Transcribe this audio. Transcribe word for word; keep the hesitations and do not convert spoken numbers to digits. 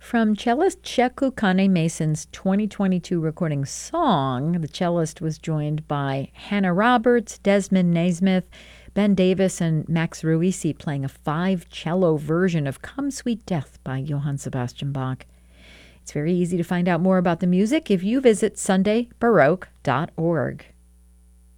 From cellist Sheku Kane Mason's twenty twenty-two recording Song, the cellist was joined by Hannah Roberts, Desmond Naismith, Ben Davis, and Max Ruisi playing a five-cello version of Come Sweet Death by Johann Sebastian Bach. It's very easy to find out more about the music if you visit sunday baroque dot org.